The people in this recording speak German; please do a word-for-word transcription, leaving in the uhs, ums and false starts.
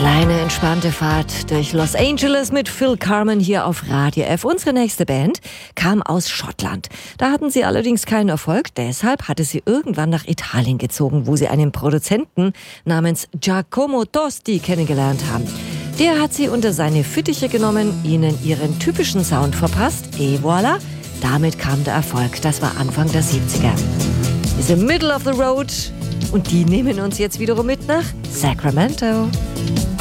Kleine entspannte Fahrt durch Los Angeles mit Phil Carmen hier auf Radio F. Unsere nächste Band kam aus Schottland. Da hatten sie allerdings keinen Erfolg, deshalb hatte sie irgendwann nach Italien gezogen, wo sie einen Produzenten namens Giacomo Tosti kennengelernt haben. Der hat sie unter seine Fittiche genommen, ihnen ihren typischen Sound verpasst, et voilà, damit kam der Erfolg. Das war Anfang der siebziger. Ist im Middle of the Road und die nehmen uns jetzt wiederum mit nach Sacramento.